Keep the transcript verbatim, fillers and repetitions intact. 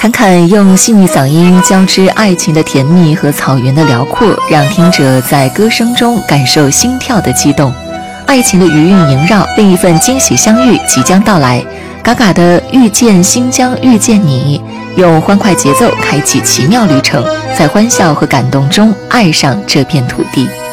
侃侃用细腻嗓音交织爱情的甜蜜和草原的辽阔，让听者在歌声中感受心跳的激动。爱情的余韵萦绕，另一份惊喜相遇即将到来。嘎嘎的遇见新疆遇见你，用欢快节奏开启奇妙旅程，在欢笑和感动中爱上这片土地。